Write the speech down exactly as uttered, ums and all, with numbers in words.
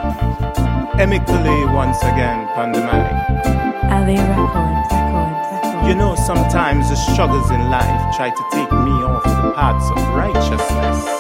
Emically once again, Pandemic. Ali Records, Records, Records. You know, sometimes the struggles in life try to take me off the paths of righteousness.